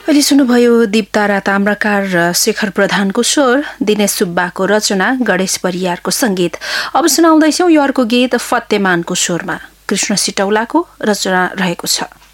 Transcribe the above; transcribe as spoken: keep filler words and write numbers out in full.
अहिले सुन्नुभयो दीपतारा ताम्राकार र शेखर प्रधानको स्वर, दिनेश सुब्बाको रचना, गणेश परियारको संगीत। अब सुनाउँदैछौ यो अर्को गीत फतेमानको स्वरमा कृष्ण सिटौलाको रचना रहेको छ।